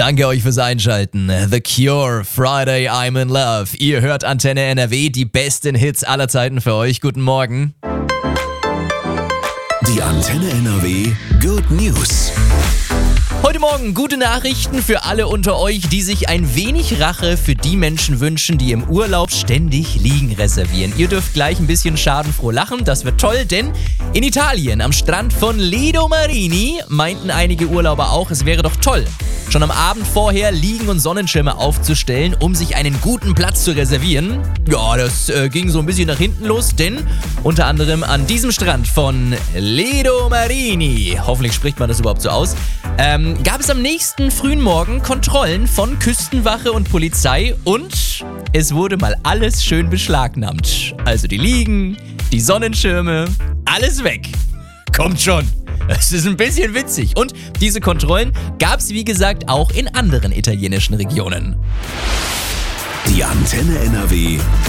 Danke euch fürs Einschalten. The Cure, Friday, I'm in Love. Ihr hört Antenne NRW, die besten Hits aller Zeiten für euch. Guten Morgen. Die Antenne NRW Good News. Heute Morgen gute Nachrichten für alle unter euch, die sich ein wenig Rache für die Menschen wünschen, die im Urlaub ständig Liegen reservieren. Ihr dürft gleich ein bisschen schadenfroh lachen, das wird toll, denn in Italien am Strand von Lido Marini meinten einige Urlauber auch, es wäre doch toll, schon am Abend vorher Liegen und Sonnenschirme aufzustellen, um sich einen guten Platz zu reservieren. Ja, das ging so ein bisschen nach hinten los, denn unter anderem an diesem Strand von Lido Marini, hoffentlich spricht man das überhaupt so aus, gab es am nächsten frühen Morgen Kontrollen von Küstenwache und Polizei und es wurde mal alles schön beschlagnahmt. Also die Liegen, die Sonnenschirme, alles weg. Kommt schon. Es ist ein bisschen witzig. Und diese Kontrollen gab es, wie gesagt, auch in anderen italienischen Regionen. Die Antenne NRW